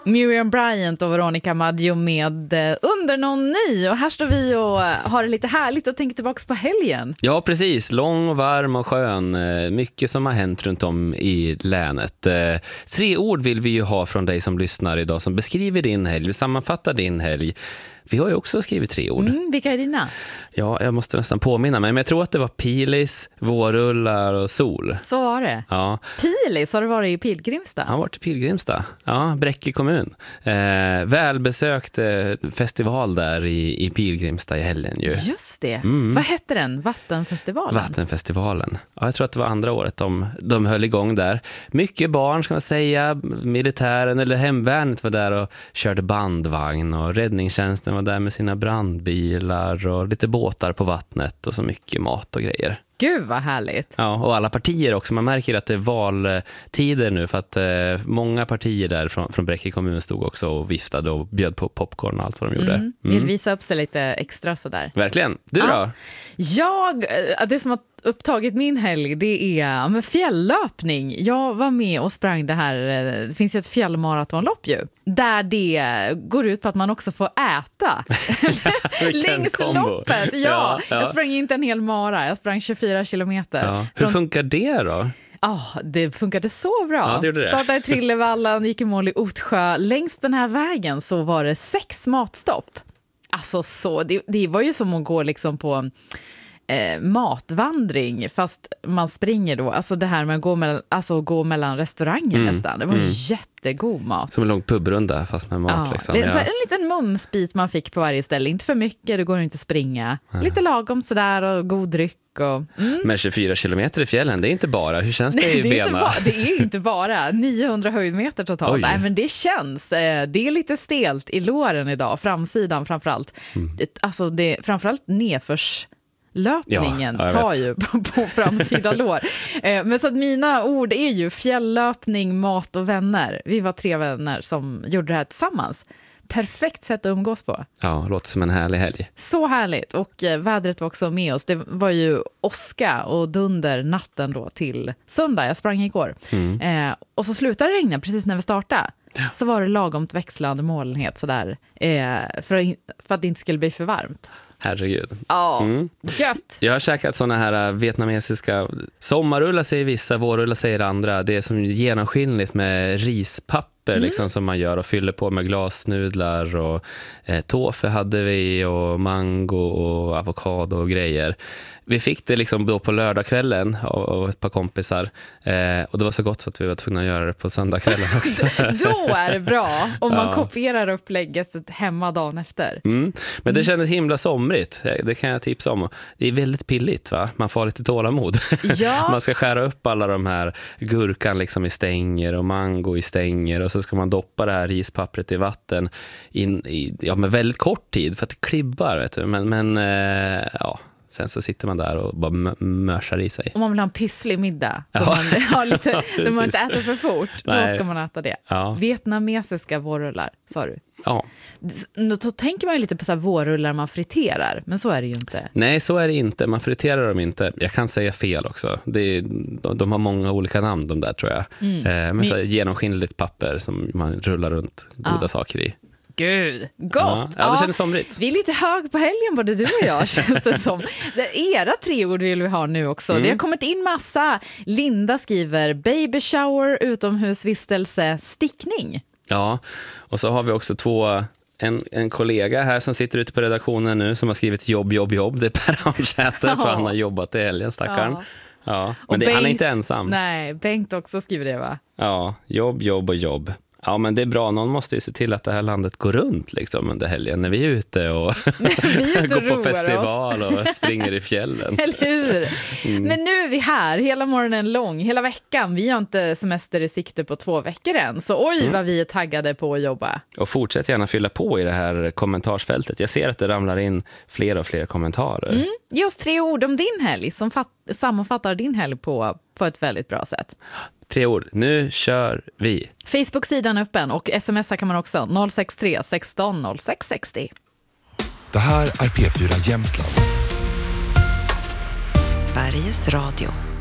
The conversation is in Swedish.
Miriam Bryant och Veronica Maggio med Under någon ny. Och här står vi och har det lite härligt och tänker tillbaka på helgen. Ja, precis. Lång, varm och skön. Mycket som har hänt runt om i länet. 3 ord vill vi ju ha från dig som lyssnar idag som beskriver din helg, sammanfattar din helg. Vi har ju också skrivit 3 ord. Vilka är dina? Ja, jag måste nästan påminna mig. Men jag tror att det var pilis, vårrullar och sol. Så var det. Ja. Pilis, har du varit i Pilgrimstad? Jag har varit i Pilgrimstad. Ja, Bräcke kommun. Välbesökt festival där i Pilgrimstad i helgen ju. Just det. Vad hette den? Vattenfestivalen? Vattenfestivalen. Ja, jag tror att det var andra året de höll igång där. Mycket barn ska man säga. Militären eller hemvärnet var där och körde bandvagn och räddningstjänsten var där med sina brandbilar och lite båtar på vattnet och så mycket mat och grejer. Gud vad härligt. Ja, och alla partier också. Man märker att det är valtider nu för att många partier där från Bräcke kommun stod också och viftade och bjöd på popcorn och allt vad de gjorde. Vill visa upp sig lite extra sådär. Verkligen. Du då? Det som har upptagit min helg, det är fjälllöpning. Jag var med och sprang det här, det finns ju ett fjällmaratonlopp ju, där det går ut på att man också får äta längs loppet. Ja. Jag sprang inte en hel mara, jag sprang 24 kilometer. Ja. Hur funkar det då? Det funkade så bra. Ja, det gjorde det. Startade i Trillevallen, gick i mål i Otsjö. Längs den här vägen så var det 6 matstopp. Alltså det var ju som att gå liksom på matvandring, fast man springer då. Alltså det här med att gå mellan restauranger nästan. Det var jättegod mat. Som en lång pubrunda fast med mat. Ja, liksom. En liten mumsbit man fick på varje ställe. Inte för mycket, det går inte att springa. Lite lagom sådär och god dryck. Men 24 kilometer i fjällen, det är inte bara. Hur känns det i benen? Det är inte bara 900 höjdmeter totalt. Nej, men det känns. Det är lite stelt i låren idag. Framsidan framförallt. Alltså framförallt nedförslöpningen tar ju på framsida lår. Men så att mina ord är ju fjälllöpning, mat och vänner. Vi var 3 vänner som gjorde det här tillsammans. Perfekt sätt att umgås på. Ja, låter som en härlig helg. Så härligt. Och vädret var också med oss. Det var ju åska och dunder natten då till söndag. Jag sprang igår. Och så slutade det regna precis när vi startade. Ja. Så var det lagomt växlande molnighet sådär. För att det inte skulle bli för varmt. Herregud. Ja, gött. Jag har käkat såna här vietnamesiska sommarrullar säger vissa, vårrullar säger andra. Det är som genomskinligt med rispapper liksom, som man gör och fyller på med glasnudlar och tofu hade vi och mango och avokado och grejer. Vi fick det liksom då på lördagskvällen av ett par kompisar och det var så gott så att vi var tvungna att göra det på söndagskvällen också. Då är det bra om man kopierar upplägget hemma dagen efter. Men det kändes himla somrigt, det kan jag tipsa om. Det är väldigt pilligt va? Man får lite tålamod. Ja. Man ska skära upp alla de här gurkan liksom i stänger och mango i stänger och så ska man doppa det här rispappret i vatten med väldigt kort tid för att det klibbar vet du. Men sen så sitter man där och bara mörsar i sig. Om man vill ha en pysslig middag, då man inte äter för fort, då ska man äta det. Ja. Vietnamesiska vårrullar, sa du? Ja. Då tänker man ju lite på så här vårrullar man friterar, men så är det ju inte. Nej, så är det inte. Man friterar dem inte. Jag kan säga fel också. De har många olika namn de där tror jag. Men så här genomskinligt papper som man rullar runt goda saker i. Gud, gott. Ja, det känns somrigt. Vi är lite hög på helgen både du och jag känns det som. Era 3 ord vill vi ha nu också. Det har kommit in massa. Linda skriver baby shower, utomhusvistelse, stickning. Ja, och så har vi också en kollega här som sitter ute på redaktionen nu som har skrivit jobb. Det är Per Arnsäter för han har jobbat i helgen, stackarn. Ja, men han är inte ensam. Nej, Bengt också skriver det va? Ja, jobb. Ja, men det är bra. Någon måste ju se till att det här landet går runt liksom under helgen när vi är ute och går på festival och springer i fjällen. Eller hur? Men nu är vi här, hela morgonen lång, hela veckan. Vi har inte semester i sikte på 2 veckor än. Så vad vi är taggade på att jobba. Och fortsätt gärna fylla på i det här kommentarsfältet. Jag ser att det ramlar in fler och fler kommentarer. Ge oss 3 ord om din helg som sammanfattar din helg på ett väldigt bra sätt. 3 ord. Nu kör vi. Facebook-sidan öppen och smsa kan man också 063 16 06 60. Det här är P4 Jämtland. Sveriges Radio.